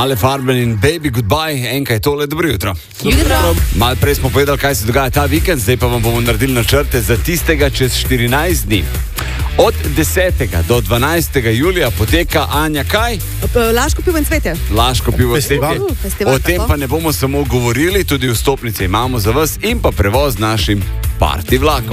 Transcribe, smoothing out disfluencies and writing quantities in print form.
Ale Farben in Baby Goodbye, enkaj tole, dobro jutro. Jutro. Malo prej smo povedali, kaj se dogaja ta vikend, zdaj pa vam bomo naredili načrte za tistega čez 14 dni. Od 10. do 12. julija poteka Anja kaj? Laško pivo in cvetje. Laško pivo in Festival. cvetje. Festival, O tem tako. pa ne bomo samo govorili, tudi vstopnice imamo za vas in pa prevoz z našim party vlakom.